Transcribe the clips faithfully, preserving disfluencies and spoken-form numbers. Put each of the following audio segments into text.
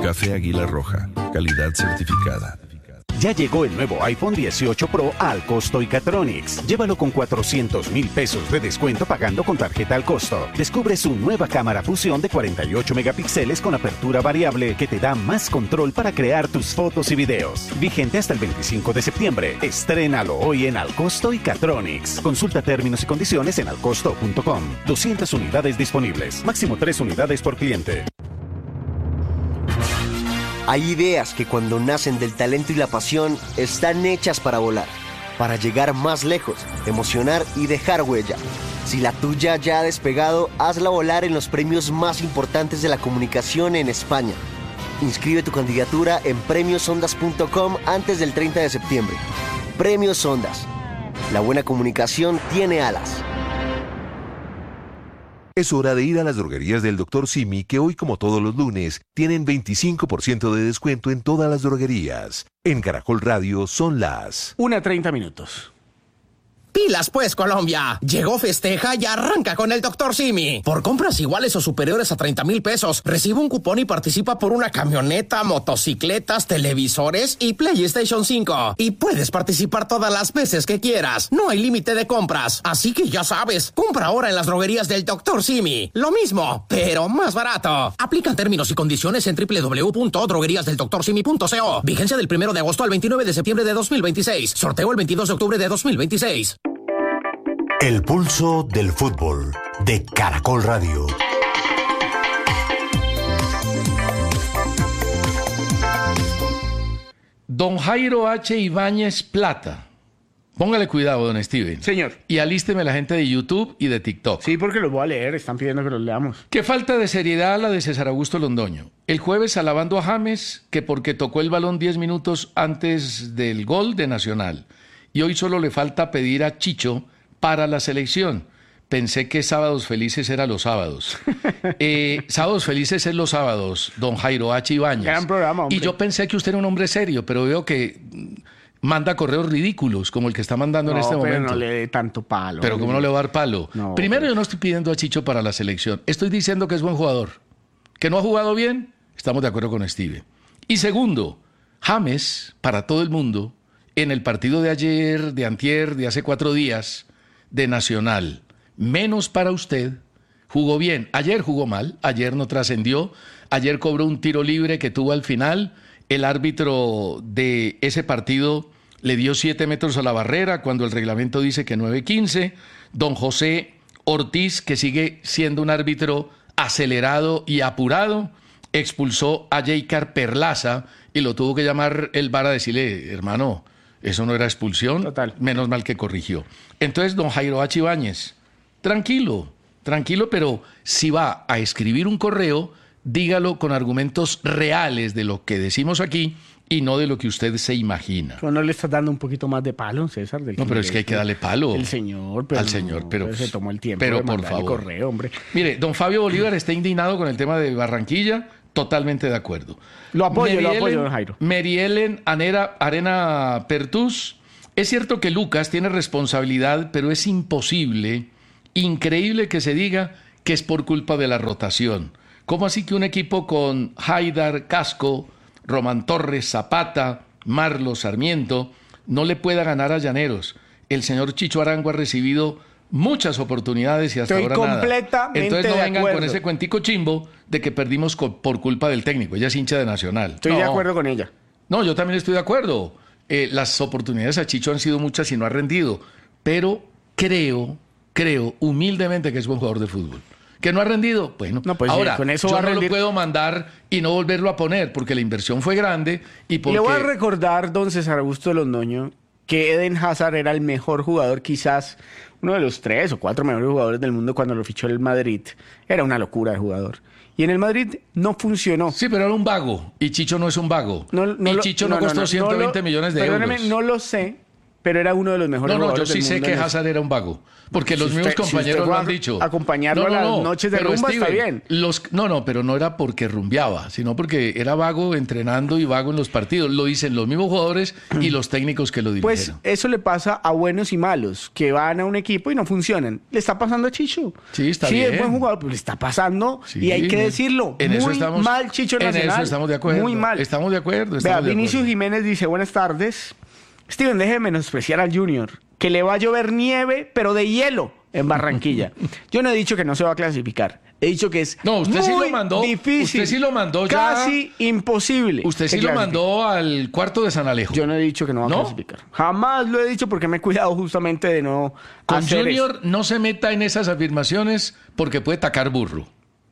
Café Águila Roja, calidad certificada. Ya llegó el nuevo iPhone dieciocho Pro al costo Icatronics. Llévalo con cuatrocientos mil pesos de descuento pagando con tarjeta al costo. Descubre su nueva cámara fusión de cuarenta y ocho megapíxeles con apertura variable que te da más control para crear tus fotos y videos. Vigente hasta el veinticinco de septiembre. Estrénalo hoy en Al Costo Icatronics. Consulta términos y condiciones en alcosto punto com. doscientas unidades disponibles. Máximo tres unidades por cliente. Hay ideas que cuando nacen del talento y la pasión están hechas para volar, para llegar más lejos, emocionar y dejar huella. Si la tuya ya ha despegado, hazla volar en los premios más importantes de la comunicación en España. Inscribe tu candidatura en premios ondas punto com antes del treinta de septiembre. Premios Ondas. La buena comunicación tiene alas. Es hora de ir a las droguerías del doctor Simi, que hoy, como todos los lunes, tienen veinticinco por ciento de descuento en todas las droguerías. En Caracol Radio son las una treinta minutos. ¡Pilas pues, Colombia! Llegó Festeja y arranca con el doctor Simi. Por compras iguales o superiores a treinta mil pesos, recibe un cupón y participa por una camioneta, motocicletas, televisores y PlayStation cinco. Y puedes participar todas las veces que quieras. No hay límite de compras. Así que ya sabes, compra ahora en las droguerías del doctor Simi. Lo mismo, pero más barato. Aplican términos y condiciones en doble u doble u doble u punto droguerías del doctor simi punto co. Vigencia del primero de agosto al veintinueve de septiembre de dos mil veintiséis. Sorteo el veintidós de octubre de dos mil veintiséis. El pulso del fútbol de Caracol Radio. Don Jairo H. Ibáñez Plata. Póngale cuidado, don Steven. Señor. Y alísteme la gente de YouTube y de TikTok. Sí, porque los voy a leer. Están pidiendo que los leamos. Qué falta de seriedad la de César Augusto Londoño. El jueves alabando a James que porque tocó el balón diez minutos antes del gol de Nacional. Y hoy solo le falta pedir a Chicho para la selección. Pensé que Sábados Felices eran los sábados. Eh, sábados Felices es los sábados, don Jairo H. Ibáñez. Gran programa, hombre. Y yo pensé que usted era un hombre serio, pero veo que manda correos ridículos, como el que está mandando no, en este pero momento. no le dé tanto palo. Pero ¿cómo no le va a dar palo? No, Primero, pero... yo no estoy pidiendo a Chicho para la selección. Estoy diciendo que es buen jugador. ¿Que no ha jugado bien? Estamos de acuerdo con Steve. Y segundo, James, para todo el mundo, en el partido de ayer, de antier, de hace cuatro días, de Nacional, menos para usted, jugó bien. Ayer jugó mal, ayer no trascendió, ayer cobró un tiro libre que tuvo al final. El árbitro de ese partido le dio siete metros a la barrera cuando el reglamento dice que nueve quince. Don José Ortiz, que sigue siendo un árbitro acelerado y apurado, expulsó a Jaycar Perlaza y lo tuvo que llamar el V A R a decirle, hermano, eso no era expulsión. Total. Menos mal que corrigió. Entonces, don Jairo H. Ibáñez, tranquilo, tranquilo, pero si va a escribir un correo, dígalo con argumentos reales de lo que decimos aquí y no de lo que usted se imagina. ¿No le estás dando un poquito más de palo, César? Del no, pero es que hay que darle palo. El señor, pero al señor, no, pero pues se tomó el tiempo pero de por mandar el favor. correo, hombre. Mire, don Fabio Bolívar está indignado con el tema de Barranquilla. Totalmente de acuerdo. Lo apoyo, Mary lo Ellen, apoyo, don Jairo. Mary Ellen Anera, Arena Pertus. Es cierto que Lucas tiene responsabilidad, pero es imposible, increíble que se diga que es por culpa de la rotación. ¿Cómo así que un equipo con Haidar, Casco, Román Torres, Zapata, Marlo, Sarmiento, no le pueda ganar a Llaneros? El señor Chicho Arango ha recibido muchas oportunidades y hasta Estoy ahora nada. completamente Entonces no de vengan acuerdo. con ese cuentico chimbo de que perdimos co- por culpa del técnico. Ella es hincha de Nacional. Estoy no. de acuerdo con ella. No, yo también estoy de acuerdo. Eh, las oportunidades a Chicho han sido muchas y no ha rendido. Pero creo, creo humildemente que es buen jugador de fútbol. ¿Que no ha rendido? Bueno, No, pues, ahora, sí, con eso yo va a no rendir. lo puedo mandar y no volverlo a poner porque la inversión fue grande y porque... Le voy a recordar, don César Augusto Londoño, que Eden Hazard era el mejor jugador, quizás uno de los tres o cuatro mejores jugadores del mundo cuando lo fichó el Madrid. Era una locura de jugador. Y en el Madrid no funcionó. Sí, pero era un vago. Y Chicho no es un vago. No, no y lo- Chicho no, no, no, costó no, ciento veinte no lo- millones de perdóneme, euros. no lo sé, pero era uno de los mejores No, no, yo jugadores sí del sé mundo que en eso. Hazard era un vago. Porque Si los mismos usted- si compañeros usted lo va han dicho. acompañarlo a las noches de pero rumba, está bien. Los, no, no, pero no era porque rumbeaba, sino porque era vago entrenando y vago en los partidos. Lo dicen los mismos jugadores y los técnicos que lo Pues dirigieron. eso le pasa a buenos y malos, que van a un equipo y no funcionan. Le está pasando a Chicho. Sí, está sí, bien. es buen jugador, pero le está pasando Sí, y hay que no. decirlo. En Muy eso estamos, mal Chicho en Nacional. eso estamos de acuerdo. Muy mal. Estamos de acuerdo. Vea, Estamos de Vinicius acuerdo. Jiménez dice, buenas tardes. Steven, deje de menospreciar al Junior, que le va a llover nieve, pero de hielo en Barranquilla. Yo no he dicho que no se va a clasificar. He dicho que es No, usted sí muy lo mandó- difícil. usted sí lo mandó ya- Casi imposible. Usted sí que lo clasifique. mandó al cuarto de San Alejo. Yo no he dicho que no va a ¿No? clasificar. Jamás lo he dicho porque me he cuidado justamente de no Con hacer Junior eso. no se meta en esas afirmaciones porque puede tacar burro.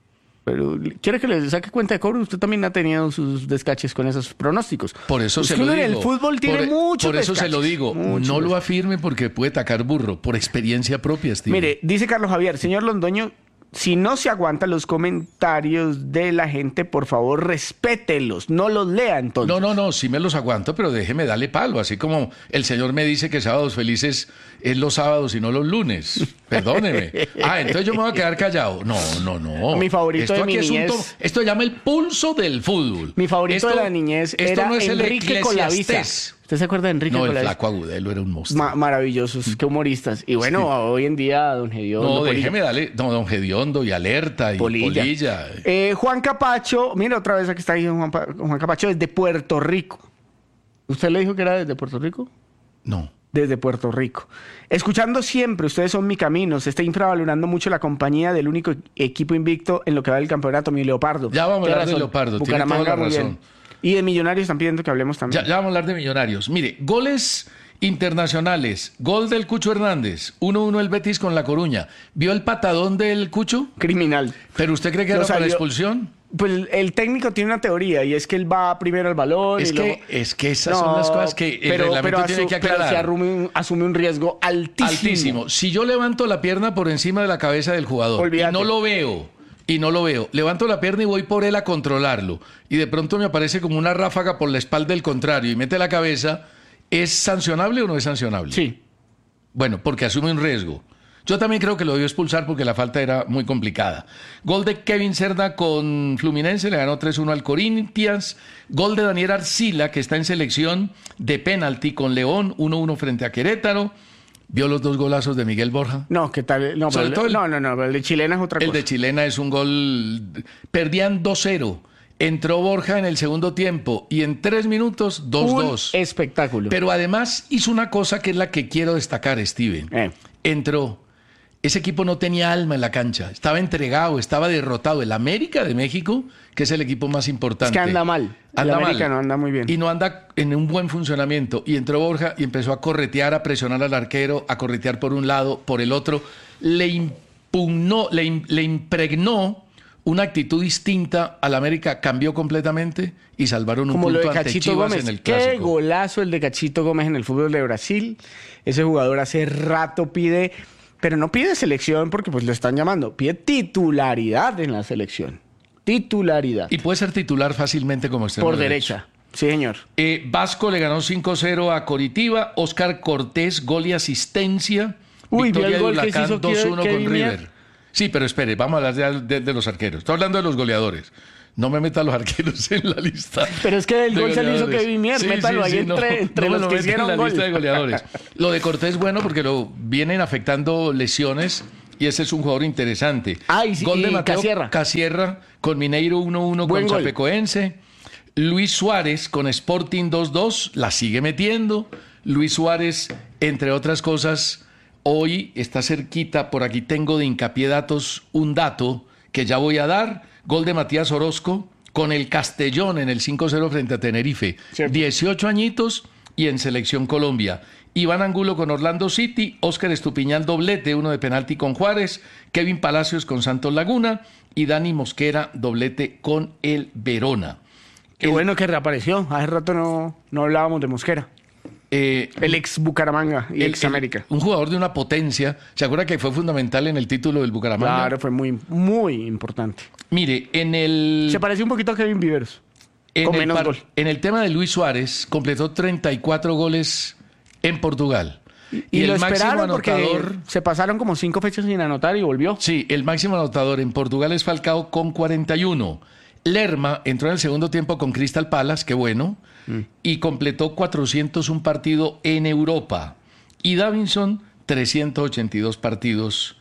Pero ¿quiere que le saque cuenta de cobro? Usted también ha tenido sus descaches con esos pronósticos. Por eso Es se que lo uno digo. en el fútbol tiene por, muchos Por eso se lo descaches, digo. muchos No lo descaches. afirme porque puede tacar burro. Por experiencia propia, Steve. Mire, dice Carlos Javier, señor Londoño, si no se aguantan los comentarios de la gente, por favor, respételos, no los lea entonces. No, no, no, sí me los aguanto, pero déjeme darle palo. Así como el señor me dice que sábados felices es los sábados y no los lunes. Perdóneme. Ah, entonces yo me voy a quedar callado. No, no, no. Mi favorito esto de aquí mi es un niñez- to- Esto se llama el pulso del fútbol. Mi favorito Esto- de la niñez esto era no es el Enrique Colavisa. Eclesiastés. ¿Usted se acuerda de Enrique No, el Colavisa? flaco Agudelo era un monstruo. Ma- maravillosos, qué humoristas. Y bueno, Sí. hoy en día, don Gediondo, No, Polilla. déjeme darle. No, don Gediondo y Alerta y Polilla. Polilla. Eh, Juan Capacho, mira otra vez aquí está ahí Juan, Pa- Juan Capacho desde Puerto Rico. ¿Usted le dijo que era desde Puerto Rico? No. Desde Puerto Rico. Escuchando siempre, ustedes son mi camino. Se está infravalorando mucho la compañía del único equipo invicto en lo que va del campeonato, mi Leopardo. Ya vamos a Tiene hablar de razón. Leopardo, tiene Bucaramanga, toda la muy bien. razón. Y de Millonarios están pidiendo que hablemos también. Ya, ya vamos a hablar de Millonarios. Mire, goles internacionales. Gol del Cucho Hernández. uno uno el Betis con La Coruña. ¿Vio el patadón del Cucho? Criminal. ¿Pero usted cree que Lo era para salió- expulsión? Pues el técnico tiene una teoría y es que él va primero al balón. Es y que, luego- es que esas No, son las cosas que el pero, reglamento pero tiene asu- que pero aclarar. se asume un, asume un riesgo altísimo. Altísimo. Si yo levanto la pierna por encima de la cabeza del jugador Olvídate. y no lo veo, y no lo veo, levanto la pierna y voy por él a controlarlo, y de pronto me aparece como una ráfaga por la espalda del contrario y mete la cabeza, ¿es sancionable o no es sancionable? Sí. Bueno, porque asume un riesgo. Yo también creo que lo debió expulsar porque la falta era muy complicada. Gol de Kevin Cerda con Fluminense, le ganó tres uno al Corinthians. Gol de Daniel Arcila, que está en selección de penalti con León, uno uno frente a Querétaro. ¿Vio los dos golazos de Miguel Borja? No, ¿qué tal? No, Sobre pero el- todo el- no, no, no, pero el de Chilena es otra El cosa. de Chilena es un gol... Perdían dos cero. Entró Borja en el segundo tiempo y en tres minutos dos dos. Un espectáculo. Pero además hizo una cosa que es la que quiero destacar, Steven. Eh. Entró. Ese equipo no tenía alma en la cancha. Estaba entregado, estaba derrotado. El América de México, que es el equipo más importante. Es que anda mal. El Anda América mal. no anda muy bien. Y no anda en un buen funcionamiento. Y entró Borja y empezó a corretear, a presionar al arquero, a corretear por un lado, por el otro. Le impugnó, le, im- le impregnó una actitud distinta al América. Cambió completamente y salvaron un Como lo punto de ante Cachito Chivas Gómez. en el Qué Clásico. golazo el de Cachito Gómez en el fútbol de Brasil. Ese jugador hace rato pide, pero no pide selección porque pues lo están llamando. Pide titularidad en la selección. Titularidad. Y puede ser titular fácilmente como extremo Por derecho. derecha. Sí, señor. Eh, Vasco le ganó cinco cero a Coritiba. Oscar Cortés, gol y asistencia. Uy, ¿vio Victoria el gol de que se Huracán hizo dos uno Kevin con Mier? River. Sí, pero espere, vamos a hablar de, de- de los arqueros. Estoy hablando de los goleadores. No me meta a los arqueros en la lista. Pero es que el de gol se lo hizo goleadores. Kevin Mier, métalo ahí entre- entre me los lo que meta hicieron en la gol. lista de goleadores. Lo de Cortés es bueno porque lo vienen afectando lesiones y ese es un jugador interesante. Ah, y sí, gol de y Mateo Casierra. Casierra con Mineiro uno uno con Buen gol. Chapecoense. Luis Suárez con Sporting dos dos, la sigue metiendo. Luis Suárez, entre otras cosas, hoy está cerquita, por aquí tengo de hincapié datos un dato que ya voy a dar. Gol de Matías Orozco con el Castellón en el cinco cero frente a Tenerife. Cierto. dieciocho añitos y en Selección Colombia. Iván Angulo con Orlando City, Óscar Estupiñán doblete, uno de penalti con Juárez, Kevin Palacios con Santos Laguna y Dani Mosquera doblete con el Verona. Qué bueno que reapareció. Hace rato no, no hablábamos de Mosquera. Eh, El ex Bucaramanga y el- ex el- América. un jugador de una potencia. ¿Se acuerda que fue fundamental en el título del Bucaramanga? Claro, fue muy, muy importante. Mire, en el, Se pareció un poquito a Kevin Viveros. en con el menos par- gol. en el tema de Luis Suárez, completó treinta y cuatro goles en Portugal. Y, y lo esperaron porque se pasaron como cinco fechas sin anotar y volvió. Sí, el máximo anotador en Portugal es Falcao con cuarenta y uno. Lerma entró en el segundo tiempo con Crystal Palace, qué bueno, mm. y completó cuatrocientos un partido en Europa. Y Davinson, trescientos ochenta y dos partidos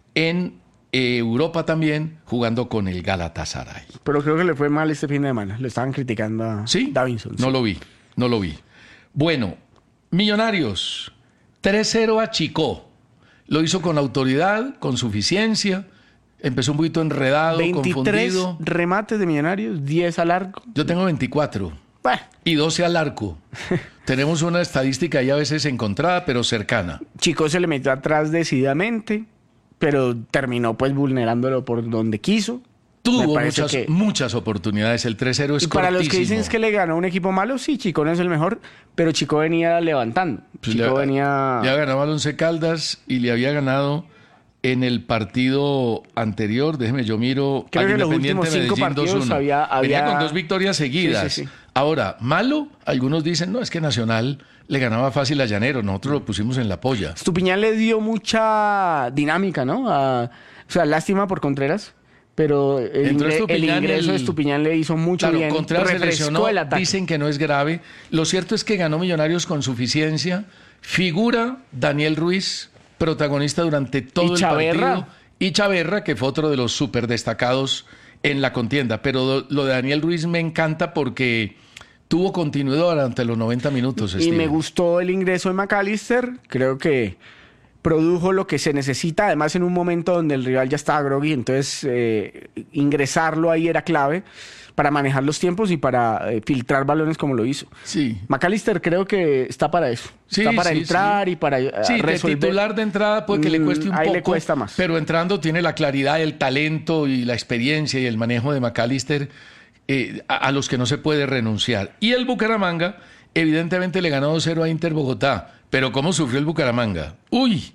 en Europa también, jugando con el Galatasaray. Pero creo que le fue mal este fin de semana. Le estaban criticando a ¿Sí? Davinson. No sí. lo vi, no lo vi. Bueno, Millonarios, tres cero a Chico. Lo hizo con autoridad, con suficiencia. Empezó un poquito enredado, veintitrés confundido. Remates de Millonarios, diez al arco. Yo tengo veinticuatro. Bueno. Y doce al arco. Tenemos una estadística ahí a veces encontrada, pero cercana. Chico se le metió atrás decididamente, pero terminó pues vulnerándolo por donde quiso. Tuvo muchas, que... muchas oportunidades. El tres cero es y para cortísimo. los que dicen que le ganó un equipo malo, sí, Chico no es el mejor, pero Chico venía levantando. Pues Chico le, venía... Le había ganado al Once Caldas y le había ganado en el partido anterior. Déjeme, yo miro. Creo al que en los Independiente últimos cinco Medellín partidos dos uno. había, había... Venía con dos victorias seguidas. Sí, sí, sí. Ahora, malo, algunos dicen, no, es que Nacional le ganaba fácil a Llanero. Nosotros lo pusimos en la polla. Estupiñán le dio mucha dinámica, ¿no? A, o sea, lástima por Contreras. Pero el, ingre el ingreso el... de Estupiñán le hizo mucho claro, bien. Contreras se lesionó, el ataque. Dicen que no es grave. Lo cierto es que ganó Millonarios con suficiencia. Figura Daniel Ruiz, protagonista durante todo y el Chaverra. partido. Y Chaverra, que fue otro de los súper destacados en la contienda. Pero lo de Daniel Ruiz me encanta porque tuvo continuidad durante los noventa minutos. Y Steven. me gustó el ingreso de McAllister. Creo que produjo lo que se necesita, además en un momento donde el rival ya estaba groggy, entonces eh, ingresarlo ahí era clave para manejar los tiempos y para eh, filtrar balones como lo hizo. Sí. McAllister creo que está para eso, sí, está para sí, entrar sí. y para uh, sí, resolver. De titular de entrada puede que le cueste un ahí poco, le cuesta más. Pero entrando tiene la claridad, el talento y la experiencia y el manejo de McAllister eh, a, a los que no se puede renunciar. Y el Bucaramanga evidentemente le ganó dos cero a Inter Bogotá, pero ¿cómo sufrió el Bucaramanga? ¡Uy!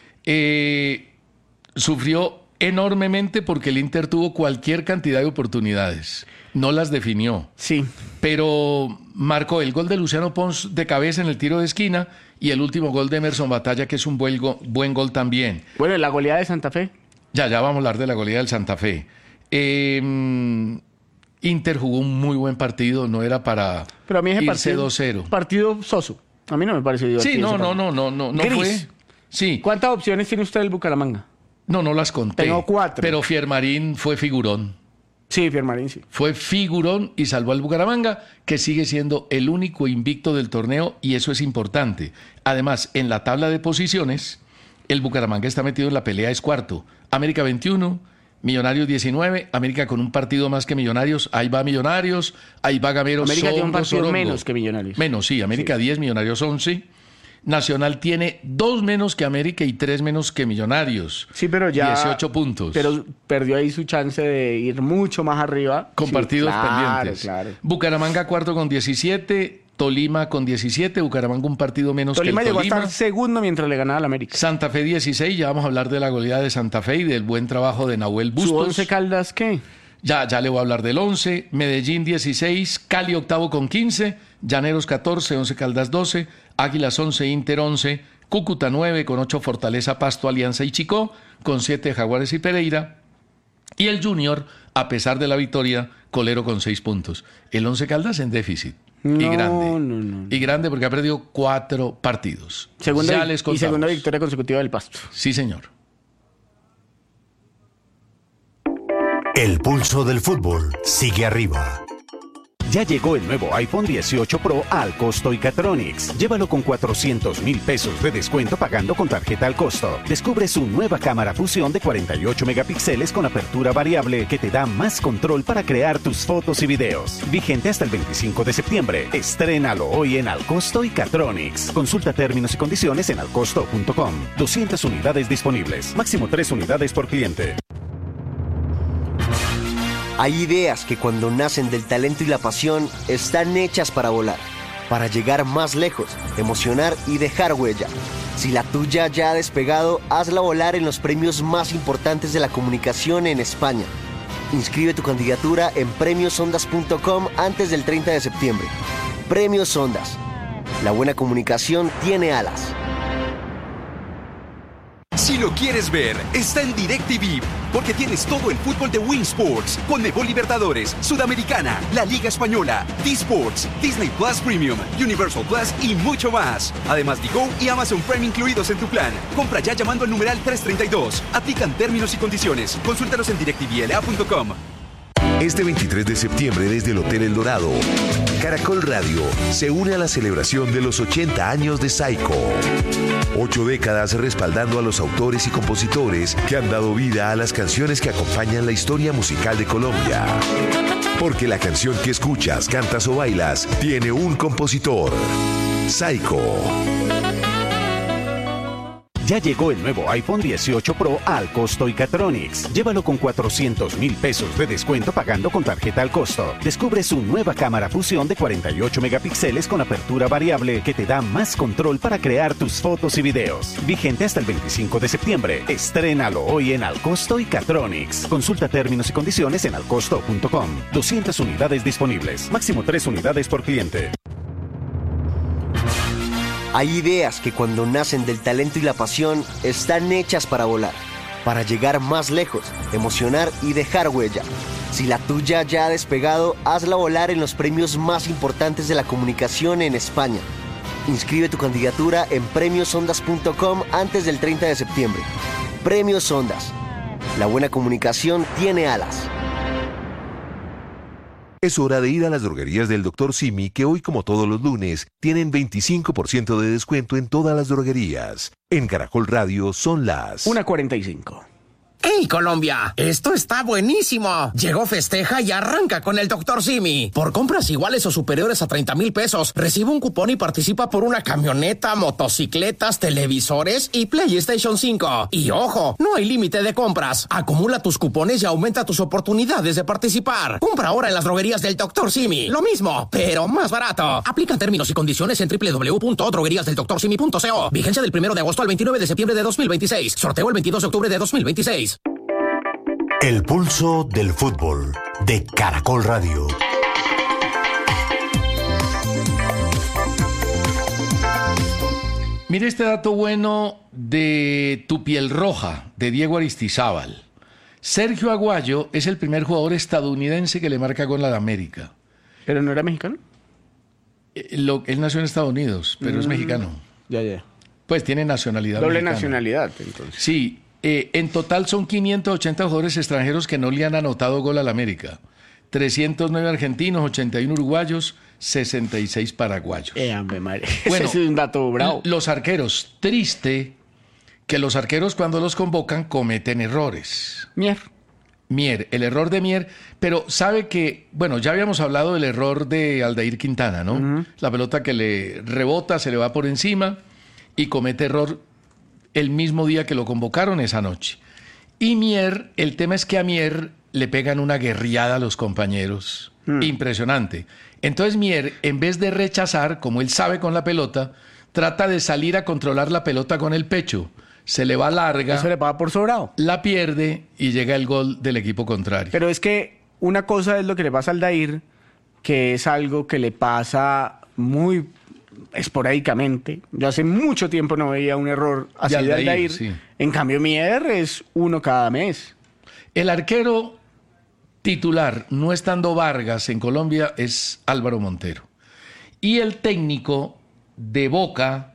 Eh, sufrió enormemente porque el Inter tuvo cualquier cantidad de oportunidades. No las definió. Sí. Pero marcó el gol de Luciano Pons de cabeza en el tiro de esquina y el último gol de Emerson Batalla, que es un buen, go buen gol también. Bueno, la goleada de Santa Fe. Ya, ya vamos a hablar de la goleada del Santa Fe. Eh, Inter jugó un muy buen partido, no era para Pero a mí ese irse dos cero. Partido soso. A mí no me pareció divertido. Sí, no, no, no, no, no, no fue. Sí. ¿Cuántas opciones tiene usted del Bucaramanga? No, no las conté. Tengo cuatro. Pero Fiermarín fue figurón. Sí, Fiermarín, sí. Fue figurón y salvó al Bucaramanga, que sigue siendo el único invicto del torneo, y eso es importante. Además, en la tabla de posiciones, el Bucaramanga está metido en la pelea, es cuarto. América veintiuno, Millonarios diecinueve, América con un partido más que Millonarios. Ahí va Millonarios, ahí va Gamero. América Songo, tiene un partido Sorongo. menos que Millonarios. Menos, sí. América sí. diez, Millonarios once. Nacional tiene dos menos que América y tres menos que Millonarios. Sí, pero ya... dieciocho puntos. Pero perdió ahí su chance de ir mucho más arriba. Con sí, partidos claro, pendientes. Claro. Bucaramanga cuarto con diecisiete, Tolima con diecisiete, Bucaramanga un partido menos Tolima que el Tolima. Tolima llegó a estar segundo mientras le ganaba al América. Santa Fe dieciséis, ya vamos a hablar de la goleada de Santa Fe y del buen trabajo de Nahuel Bustos. ¿Su Once Caldas qué? Ya, ya le voy a hablar del once. Medellín dieciséis, Cali octavo con quince, Llaneros catorce, Once Caldas doce, Águilas once, Inter once, Cúcuta nueve con ocho, Fortaleza, Pasto, Alianza y Chicó con siete, Jaguares y Pereira. Y el Junior, a pesar de la victoria, Colero con seis puntos. El Once Caldas en déficit. No, y grande. No, no, no. Y grande porque ha perdido cuatro partidos. Segunda ya les contamos. Y segunda victoria consecutiva del Pasto. Sí, señor. El pulso del fútbol sigue arriba. Ya llegó el nuevo iPhone dieciocho Pro al costo Icatronics. Llévalo con cuatrocientos mil pesos de descuento pagando con tarjeta al costo. Descubre su nueva cámara fusión de cuarenta y ocho megapíxeles con apertura variable que te da más control para crear tus fotos y videos. Vigente hasta el veinticinco de septiembre. Estrénalo hoy en Al Costo Icatronics. Consulta términos y condiciones en alcosto punto com. doscientas unidades disponibles. Máximo tres unidades por cliente. Hay ideas que cuando nacen del talento y la pasión están hechas para volar, para llegar más lejos, emocionar y dejar huella. Si la tuya ya ha despegado, hazla volar en los premios más importantes de la comunicación en España. Inscribe tu candidatura en premios ondas punto com antes del treinta de septiembre. Premios Ondas. La buena comunicación tiene alas. Si lo quieres ver, está en DirecTV, porque tienes todo el fútbol de Win Sports, Conmebol Libertadores, Sudamericana, la Liga Española, D-Sports, Disney Plus Premium, Universal Plus y mucho más. Además, Digo y Amazon Prime incluidos en tu plan. Compra ya llamando al numeral trescientos treinta y dos. Aplican términos y condiciones. Consúltalos en directivl a punto com. Este veintitrés de septiembre desde el Hotel El Dorado, Caracol Radio se une a la celebración de los ochenta años de Saico. Ocho décadas respaldando a los autores y compositores que han dado vida a las canciones que acompañan la historia musical de Colombia. Porque la canción que escuchas, cantas o bailas tiene un compositor. Saico. Ya llegó el nuevo iPhone dieciocho Pro al costo Icatronics. Llévalo con cuatrocientos mil pesos de descuento pagando con tarjeta al costo. Descubre su nueva cámara fusión de cuarenta y ocho megapíxeles con apertura variable que te da más control para crear tus fotos y videos. Vigente hasta el veinticinco de septiembre. Estrénalo hoy en Alcosto Icatronics. Consulta términos y condiciones en alcosto punto com. doscientas unidades disponibles. Máximo tres unidades por cliente. Hay ideas que cuando nacen del talento y la pasión están hechas para volar, para llegar más lejos, emocionar y dejar huella. Si la tuya ya ha despegado, hazla volar en los premios más importantes de la comunicación en España. Inscribe tu candidatura en premios ondas punto com antes del treinta de septiembre. Premios Ondas. La buena comunicación tiene alas. Es hora de ir a las droguerías del doctor Simi, que hoy, como todos los lunes, tienen veinticinco por ciento de descuento en todas las droguerías. En Caracol Radio son las una cuarenta y cinco. ¡Hey, Colombia! ¡Esto está buenísimo! Llegó Festeja y arranca con el doctor Simi. Por compras iguales o superiores a treinta mil pesos, recibe un cupón y participa por una camioneta, motocicletas, televisores y PlayStation cinco. Y ojo, no hay límite de compras. Acumula tus cupones y aumenta tus oportunidades de participar. Compra ahora en las droguerías del doctor Simi. Lo mismo, pero más barato. Aplican términos y condiciones en doble u doble u doble u punto droguerías del doctor simi punto co. Vigencia del primero de agosto al veintinueve de septiembre de dos mil veintiséis. Sorteo el veintidós de octubre de dos mil veintiséis. El pulso del fútbol de Caracol Radio. Mire este dato bueno de Tu Piel Roja, de Diego Aristizábal. Sergio Aguayo es el primer jugador estadounidense que le marca gol a la América. ¿Pero no era mexicano? Eh, lo, él nació en Estados Unidos, pero mm, es mexicano. Ya, ya. Pues tiene nacionalidad Doble mexicana. nacionalidad, entonces. Sí. Eh, en total son quinientos ochenta jugadores extranjeros que no le han anotado gol al América. trescientos nueve argentinos, ochenta y uno uruguayos, sesenta y seis paraguayos. Eh, hombre, madre. Bueno, ese es un dato bravo. Los arqueros, triste que los arqueros cuando los convocan cometen errores. Mier. Mier, el error de Mier, pero sabe que, bueno, ya habíamos hablado del error de Aldair Quintana, ¿no? Uh-huh. La pelota que le rebota, se le va por encima y comete error el mismo día que lo convocaron, esa noche. Y Mier, el tema es que a Mier le pegan una guerriada a los compañeros. Mm. Impresionante. Entonces Mier, en vez de rechazar, como él sabe con la pelota, trata de salir a controlar la pelota con el pecho. Se le va larga. Eso le paga por sobrado. La pierde y llega el gol del equipo contrario. Pero es que una cosa es lo que le pasa al Aldair, que es algo que le pasa muy esporádicamente. Yo hace mucho tiempo no veía un error así de Aldair. Sí. En cambio, Mier es uno cada mes. El arquero titular, no estando Vargas en Colombia, es Álvaro Montero. Y el técnico de Boca,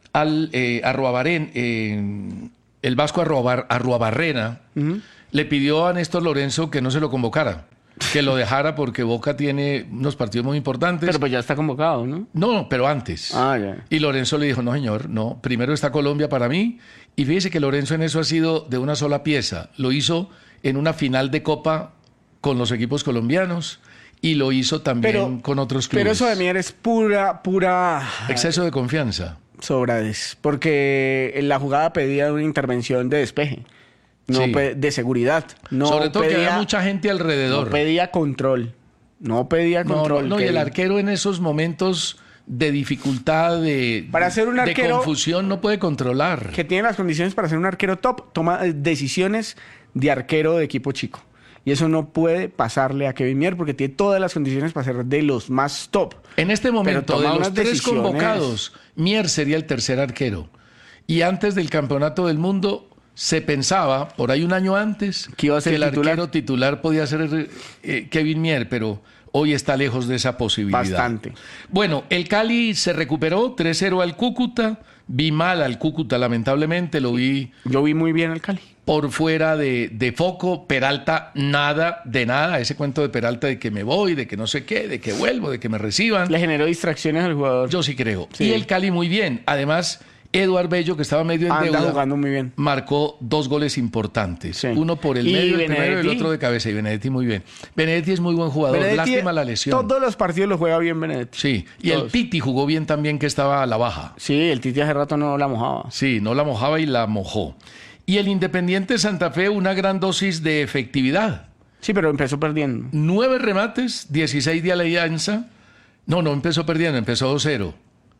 al eh, Arruabarén, eh, el vasco Arruabar, Arruabarrena, uh-huh. le pidió a Néstor Lorenzo que no se lo convocara. Que lo dejara porque Boca tiene unos partidos muy importantes. Pero pues ya está convocado, ¿no? No, pero antes. Ah, ya. Y Lorenzo le dijo, no señor, no, primero está Colombia para mí. Y fíjese que Lorenzo en eso ha sido de una sola pieza. Lo hizo en una final de Copa con los equipos colombianos y lo hizo también pero, con otros clubes. Pero eso de Mier es pura, pura... exceso de confianza. Sobrades. Porque la jugada pedía una intervención de despeje. No sí. pe- de seguridad. No Sobre todo pedía, que había mucha gente alrededor. No pedía control. No pedía control. No, no, no y el arquero en esos momentos de dificultad, de, para ser un arquero, de confusión, no puede controlar. Que tiene las condiciones para ser un arquero top, toma decisiones de arquero de equipo chico. Y eso no puede pasarle a Kevin Mier porque tiene todas las condiciones para ser de los más top. En este momento, de los tres decisiones... convocados, Mier sería el tercer arquero. Y antes del Campeonato del Mundo se pensaba, por ahí un año antes, que, iba a ser que el titular? arquero titular podía ser eh, Kevin Mier, pero hoy está lejos de esa posibilidad. Bastante. Bueno, el Cali se recuperó, tres cero al Cúcuta. Vi mal al Cúcuta, lamentablemente, lo vi... Yo vi muy bien al Cali. Por fuera de, de foco, Peralta, nada de nada. Ese cuento de Peralta de que me voy, de que no sé qué, de que vuelvo, de que me reciban. Le generó distracciones al jugador. Yo sí creo. Sí. Y el Cali muy bien. Además, Eduard Bello, que estaba medio en Anda deuda, jugando muy bien. marcó dos goles importantes. Sí. Uno por el Y medio, el primero, y el Benedetti. otro de cabeza. Y Benedetti muy bien. Benedetti es muy buen jugador. Benedetti, Lástima la lesión. Todos los partidos los juega bien Benedetti. Sí. Y Todos. el Piti jugó bien también, que estaba a la baja. Sí, el Titi hace rato no la mojaba. Sí, no la mojaba y la mojó. Y el Independiente Santa Fe, una gran dosis de efectividad. Sí, pero empezó perdiendo. Nueve remates, dieciséis de Alianza. No, no empezó perdiendo, empezó dos cero.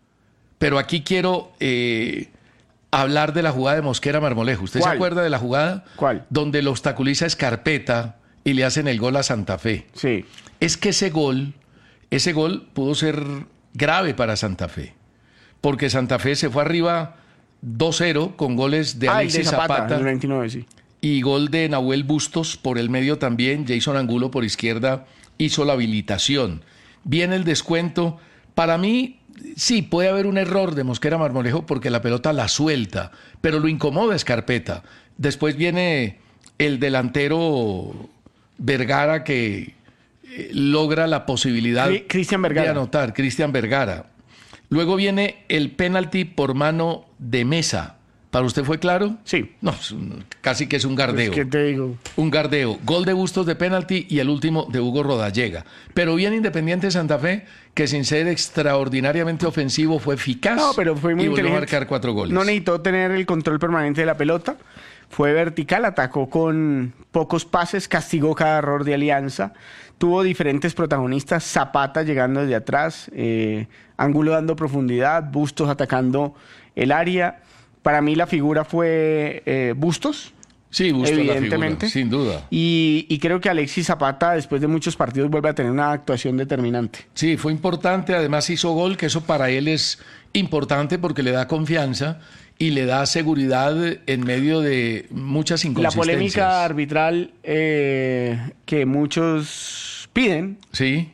Pero aquí quiero eh, hablar de la jugada de Mosquera Marmolejo. ¿Usted ¿Cuál? se acuerda de la jugada? ¿Cuál? Donde lo obstaculiza Escarpeta y le hacen el gol a Santa Fe. Sí. Es que ese gol, ese gol pudo ser grave para Santa Fe. Porque Santa Fe se fue arriba dos cero con goles de Ah, el Alexis de Zapata, Zapata, el veintinueve, sí. y gol de Nahuel Bustos por el medio también. Jason Angulo por izquierda hizo la habilitación. Viene el descuento. Para mí, sí, puede haber un error de Mosquera Marmolejo porque la pelota la suelta, pero lo incomoda Escarpeta. Después viene el delantero Vergara que eh, logra la posibilidad Cri- Cristian de Vergara. anotar, Cristian Vergara. Luego viene el penalti por mano de Mesa. ¿Para usted fue claro? Sí. No, es un- casi que es un gardeo. ¿Qué te digo? Un gardeo. Gol de Bustos de penalti y el último de Hugo Rodallega. Pero bien Independiente Santa Fe, que sin ser extraordinariamente ofensivo fue eficaz. No, pero fue muy y volvió a inteligente. marcar cuatro goles. No necesitó tener el control permanente de la pelota. Fue vertical, atacó con pocos pases, castigó cada error de Alianza. Tuvo diferentes protagonistas, Zapata llegando desde atrás, eh, Angulo dando profundidad, Bustos atacando el área. Para mí la figura fue eh, Bustos. Sí, Bustos evidentemente. la figura, sin duda. Y, y creo que Alexis Zapata, después de muchos partidos, vuelve a tener una actuación determinante. Sí, fue importante. Además hizo gol, que eso para él es importante porque le da confianza y le da seguridad en medio de muchas La inconsistencias. polémica arbitral eh, que muchos piden Sí.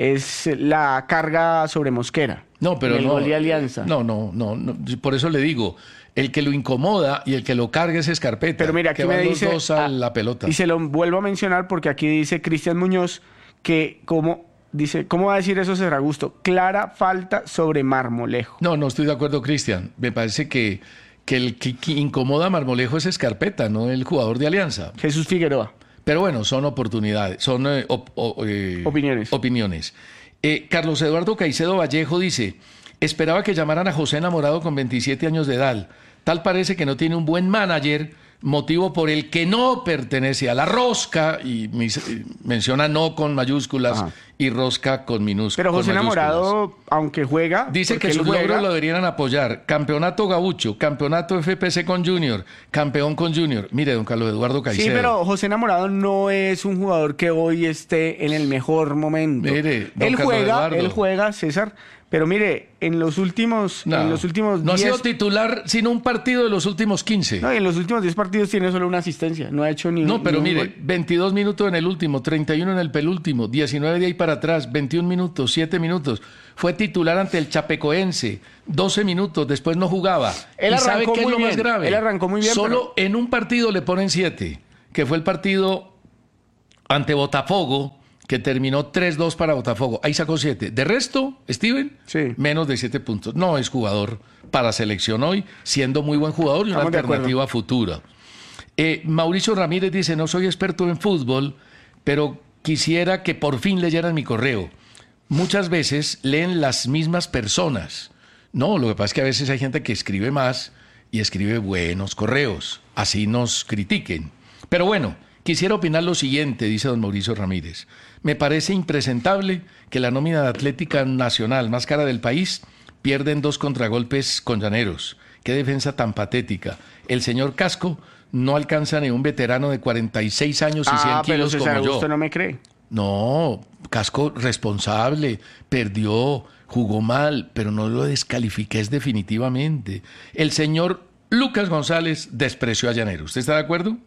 es la carga sobre Mosquera. No, pero en el no. gol de Alianza. No, no, no, no. Por eso le digo, el que lo incomoda y el que lo carga es Escarpeta. Pero mira, aquí que me van los dice, dos a ah, la pelota. y se lo vuelvo a mencionar porque aquí dice Cristian Muñoz que como dice, ¿cómo va a decir eso Serragusto? Clara falta sobre Marmolejo. No, no estoy de acuerdo, Cristian. Me parece que, que el que, que incomoda a Marmolejo es Escarpeta, no el jugador de Alianza. Jesús Figueroa. Pero bueno, son oportunidades, son eh, op- o- eh, Opiniones. opiniones. Eh, Carlos Eduardo Caicedo Vallejo dice, esperaba que llamaran a José Enamorado con veintisiete años de edad. Tal parece que no tiene un buen manager, motivo por el que no pertenece a la rosca, y mis- eh, menciona no con mayúsculas Ajá. y rosca con minúsculas. Pero José con mayúsculas. Enamorado, aunque juega... Dice porque que él sus juega, logros lo deberían apoyar. Campeonato Gaúcho, campeonato F P C con Junior, campeón con Junior. Mire, don Carlos Eduardo Caicedo. Sí, pero José Enamorado no es un jugador que hoy esté en el mejor momento. Mire, don él Carlos juega, Eduardo. él juega, César, pero mire, en los últimos, No, en los últimos no ha sido diez, titular sino un partido de los últimos quince. no, en los últimos diez partidos tiene solo una asistencia, no ha hecho ni un No, pero ni un mire, gol. veintidós minutos en el último, treinta y uno en el penúltimo, diecinueve de ahí para atrás, veintiún minutos, siete minutos. Fue titular ante el Chapecoense, doce minutos, después no jugaba. Él ¿Y sabe arrancó qué es muy lo más bien, grave? él arrancó muy bien, Solo en un partido le ponen siete, que fue el partido ante Botafogo, que terminó tres dos para Botafogo. Ahí sacó siete. De resto, Steven, Sí. menos de siete puntos. No es jugador para selección hoy, siendo muy buen jugador y una Estamos de acuerdo. alternativa futura. Eh, Mauricio Ramírez dice, no soy experto en fútbol, pero quisiera que por fin leyeran mi correo. Muchas veces leen las mismas personas. No, lo que pasa es que a veces hay gente que escribe más y escribe buenos correos. Así nos critiquen. Pero bueno, quisiera opinar lo siguiente, dice don Mauricio Ramírez. Me parece impresentable que la nómina de Atlética Nacional más cara del país pierden dos contragolpes con Llaneros. Qué defensa tan patética. El señor Casco no alcanza ni un veterano de cuarenta y seis años y ah, cien pero kilos César como yo. Augusto no me cree. No, Casco responsable, perdió, jugó mal, pero no lo descalifiqué definitivamente. El señor Lucas González despreció a Llanero. ¿Usted está de acuerdo?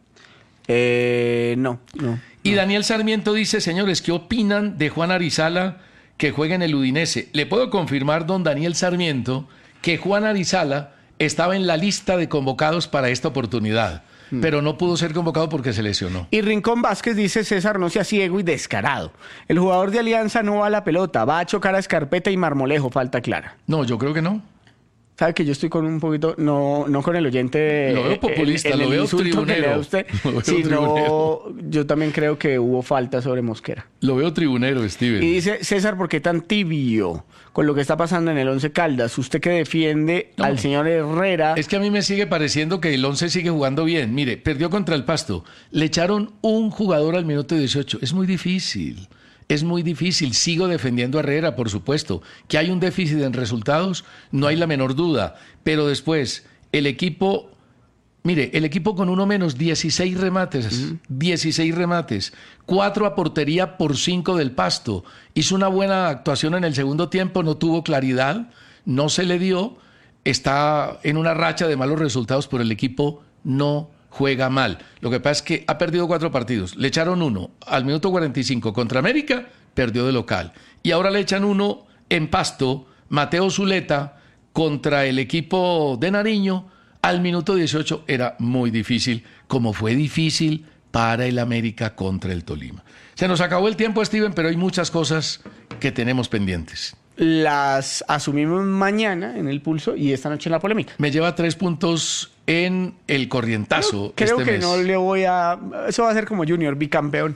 Eh, no, no. Y Daniel Sarmiento dice, señores, ¿qué opinan de Juan Arizala que juega en el Udinese? Le puedo confirmar, don Daniel Sarmiento, que Juan Arizala estaba en la lista de convocados para esta oportunidad, hmm. pero no pudo ser convocado porque se lesionó. Y Rincón Vázquez dice, César, no sea ciego y descarado. El jugador de Alianza no va a la pelota, va a chocar a Escarpeta y Marmolejo, falta clara. No, yo creo que no. Sabe que yo estoy con un poquito, no, no con el oyente. Lo veo populista, el, el, lo veo insulto que le da a usted, lo veo sino tribunero. Yo también creo que hubo falta sobre Mosquera. Lo veo tribunero, Steven. Y dice, César, ¿por qué tan tibio con lo que está pasando en el Once Caldas? Usted que defiende no. al señor Herrera. Es que a mí me sigue pareciendo que el Once sigue jugando bien. Mire, perdió contra el Pasto. Le echaron un jugador al minuto dieciocho. Es muy difícil. Es muy difícil, sigo defendiendo a Herrera, por supuesto. Que hay un déficit en resultados, no hay la menor duda. Pero después, el equipo, mire, el equipo con uno menos, dieciséis remates, uh-huh. dieciséis remates, cuatro a portería por cinco del Pasto. Hizo una buena actuación en el segundo tiempo, no tuvo claridad, no se le dio, está en una racha de malos resultados, pero el equipo no juega mal. Lo que pasa es que ha perdido cuatro partidos. Le echaron uno al minuto cuarenta y cinco contra América, perdió de local. Y ahora le echan uno en Pasto, Mateo Zuleta, contra el equipo de Nariño, al minuto dieciocho. Era muy difícil, como fue difícil para el América contra el Tolima. Se nos acabó el tiempo, Steven, pero hay muchas cosas que tenemos pendientes. Las asumimos mañana en el Pulso y esta noche en la polémica. Me lleva tres puntos en el corrientazo. No, creo este que mes. no le voy a... Eso va a ser como Junior, bicampeón.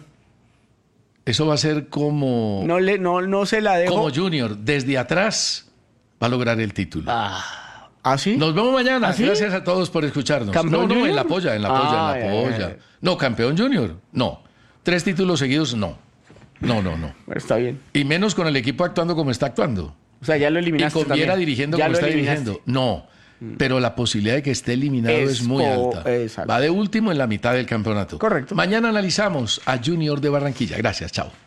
Eso va a ser como... No, le, no, no se la dejo. Como Junior, desde atrás va a lograr el título. Ah, ¿ah sí? Nos vemos mañana. ¿Ah, sí? Gracias a todos por escucharnos. ¿Campeón No, no, Junior? en la polla, en la polla, Ah, en la ya, polla. ya, ya. No, campeón Junior, no. Tres títulos seguidos, no. No, no, no. Bueno, está bien. Y menos con el equipo actuando como está actuando. O sea, ya lo eliminaste. Y con Viera también. dirigiendo ya como lo está eliminaste. dirigiendo. No. Pero la posibilidad de que esté eliminado es, Es muy po- alta. exacto. Va de último en la mitad del campeonato. Correcto. Mañana analizamos a Junior de Barranquilla. Gracias, chao.